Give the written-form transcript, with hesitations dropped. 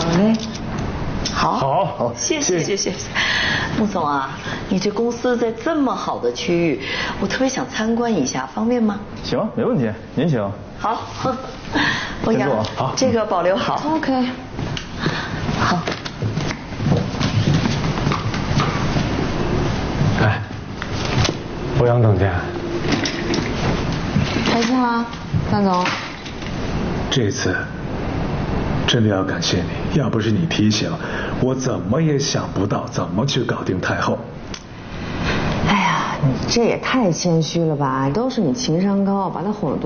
嘞。 好， 谢谢。穆总啊，你这公司在这么好的区域，我特别想参观一下，方便吗？ 行，没问题，您请。 好，欧阳， 好， 这个保留好。 OK。 好。 哎，欧阳总监。 开心啦，段总。 这次真的要感谢你，要不是你提醒，我怎么也想不到怎么去搞定太后。 哎呀，你这也太谦虚了吧，都是你情商高，把他哄得多